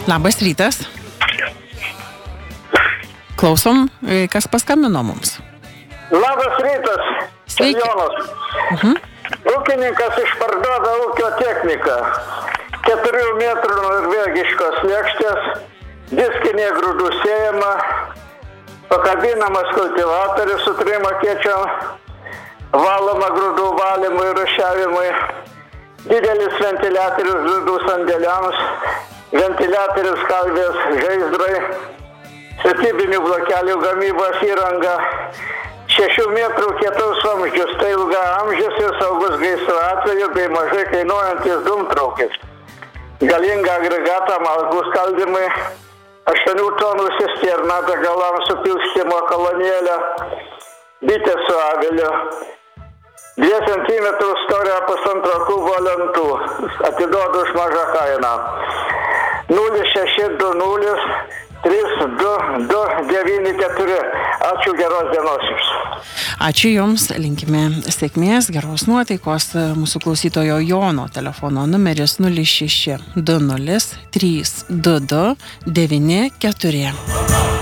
Labas rytas. Klausom, kas paskambino mums. Labas rytas. Sveiki. Jonas. Ūkininkas išparduoda ūkio techniką. 4 metrų norvegiškos lėkštės, diskinė grūdų sėjama, pakabinamas kultivatorius su 3 akėčiom, valoma grūdų valymui ir rūšiavimui, didelis ventiliatorius grūdų sandėliams, ventiliatorius kalvės žaizdrai, statybinių blokelių gamybos įranga, 6 metrų kietus vamzdžius, tai ilgaamžis ir saugus gaisro atveju bei mažai kainuojantis dūmtraukis. Galingą agregatą mazgų skaldymui, 8 tonų cisterną degalams supilstymo kolonėlę, bitė su aviliu, 2 cm storio 1,5 kubo lentų, atiduodu už mažą kainą. 0620 3294. Ačiū, geros dienos jums. Ačiū Jums, linkime sėkmės, geros nuotaikos. Mūsų klausytojo Jono telefono numeris 0620 322 94.